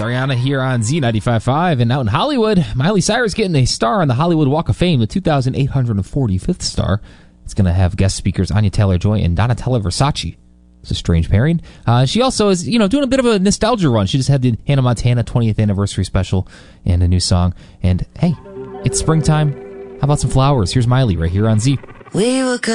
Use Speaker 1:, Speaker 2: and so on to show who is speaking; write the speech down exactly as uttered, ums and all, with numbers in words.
Speaker 1: Ariana here on Z ninety-five point five, and out in Hollywood, Miley Cyrus getting a star on the Hollywood Walk of Fame, the two thousand eight hundred forty-fifth star. It's going to have guest speakers Anya Taylor-Joy and Donatella Versace. It's a strange pairing. Uh, she also is, you know, doing a bit of a nostalgia run. She just had the Hannah Montana twentieth anniversary special and a new song. And hey, it's springtime. How about some flowers? Here's Miley right here on Z.
Speaker 2: We were